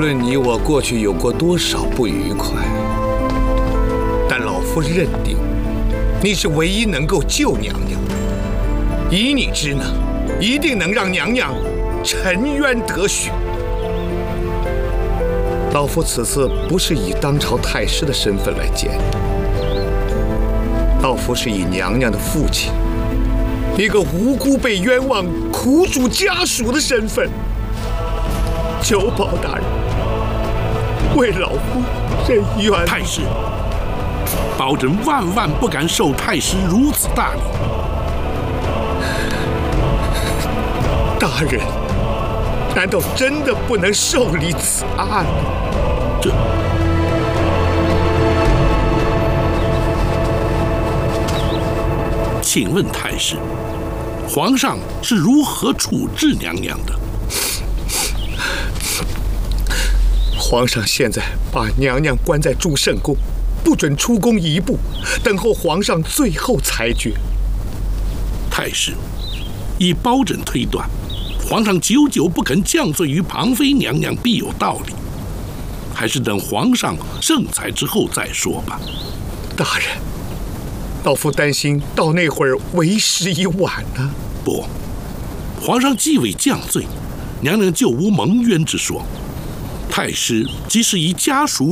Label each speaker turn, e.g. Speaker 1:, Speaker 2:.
Speaker 1: 论你我过去有过多少不愉快，但老夫认定你是唯一能够救娘娘的。以你之能，一定能让娘娘沉冤得雪。老夫此次不是以当朝太师的身份来见你，老夫是以娘娘的父亲，一个无辜被冤枉、苦主家属的身份，求保大人为老夫伸冤。
Speaker 2: 太师，保朕万万不敢受太师如此大礼。
Speaker 1: 大人，难道真的不能受理此案吗？
Speaker 2: 请问太师，皇上是如何处置娘娘的？
Speaker 1: 皇上现在把娘娘关在祝圣宫，不准出宫一步，等候皇上最后裁决。
Speaker 2: 太师，以包拯推断，皇上久久不肯降罪于庞妃娘娘，必有道理。还是等皇上圣裁之后再说吧。
Speaker 1: 大人，老夫担心到那会儿为时已晚呢。
Speaker 2: 不，皇上既未降罪，娘娘就无蒙冤之说。太师即使以家属